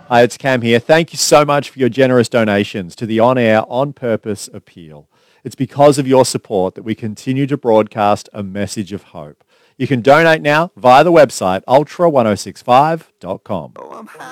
Hi, it's Cam here. Thank you so much for your generous donations to the On Air On Purpose appeal. It's because of your support that we continue to broadcast a message of hope. You can donate now via the website ultra1065.com.